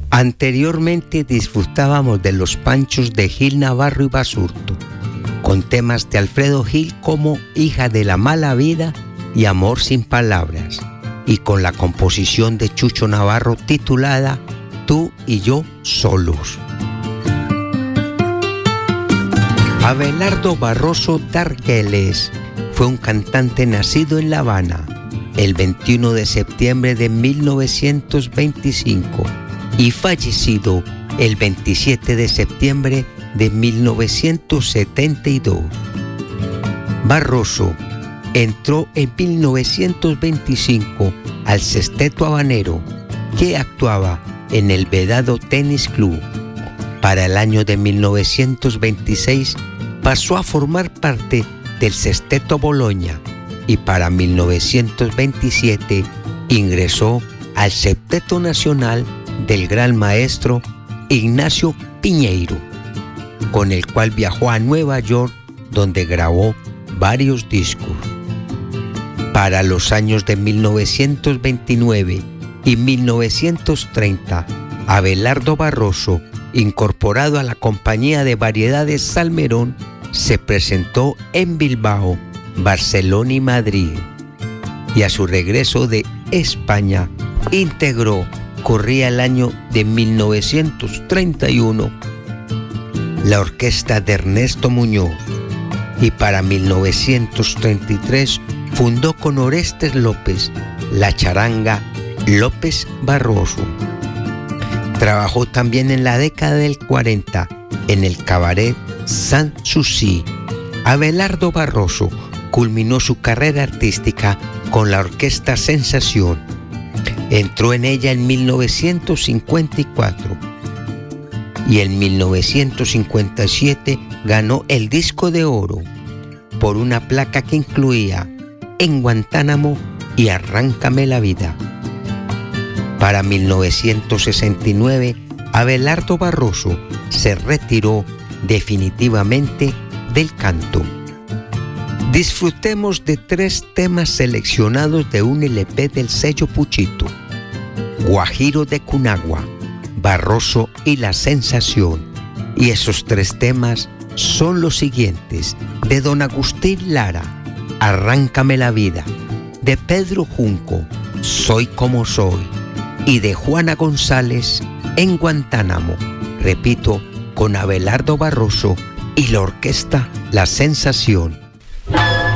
Anteriormente disfrutábamos de los panchos de Gil Navarro y Basurto, con temas de Alfredo Gil como Hija de la Mala Vida y Amor sin Palabras, y con la composición de Chucho Navarro titulada Tú y yo solos. Abelardo Barroso Dargueles fue un cantante nacido en La Habana el 21 de septiembre de 1925 y fallecido el 27 de septiembre de 1972. Barroso entró en 1925 al Sexteto Habanero, que actuaba en el Vedado Tennis Club. Para el año de 1926 pasó a formar parte del Sexteto Bologna y para 1927 ingresó al Septeto Nacional del gran maestro Ignacio Piñeiro, con el cual viajó a Nueva York, donde grabó varios discos. Para los años de 1929 y 1930, Abelardo Barroso, incorporado a la Compañía de Variedades Salmerón, se presentó en Bilbao, Barcelona y Madrid. Y a su regreso de España, integró, corría el año de 1931, la orquesta de Ernesto Muñoz, y para 1933 fundó con Orestes López la charanga López Barroso. Trabajó también en la década del 40 en el cabaret Sanssouci. Abelardo Barroso culminó su carrera artística con la orquesta Sensación. Entró en ella en 1954 y en 1957 ganó el disco de oro por una placa que incluía En Guantánamo y Arráncame la Vida. Para 1969, Abelardo Barroso se retiró definitivamente del canto. Disfrutemos de 3 temas seleccionados de un LP del sello Puchito: Guajiro de Cunagua, Barroso y La Sensación. Y esos 3 temas son los siguientes: de Don Agustín Lara, Arráncame la Vida; de Pedro Junco, Soy como soy; y de Juana González, En Guantánamo. Repito, con Abelardo Barroso y la orquesta La Sensación.